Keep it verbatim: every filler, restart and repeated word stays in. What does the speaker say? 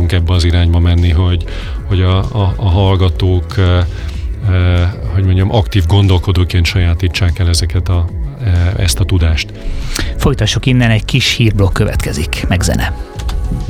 próbálunk ebbe az irányba menni, hogy, hogy a, a, a hallgatók, hogy mondjam, aktív gondolkodóként sajátítsák el ezeket a, ezt a tudást. Folytassuk innen, egy kis hírblokk következik, meg zene.